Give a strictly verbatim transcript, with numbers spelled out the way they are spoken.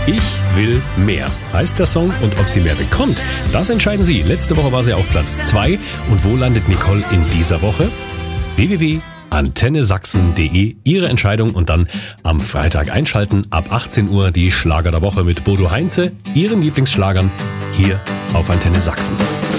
Ich will mehr, heißt der Song, und ob sie mehr bekommt, das entscheiden Sie. Letzte Woche war sie auf Platz zwei und wo landet Nicole in dieser Woche? w w w punkt antenne sachsen punkt de, Ihre Entscheidung, und dann am Freitag einschalten, ab achtzehn Uhr die Schlager der Woche mit Bodo Heinze, Ihren Lieblingsschlagern, hier auf Antenne Sachsen.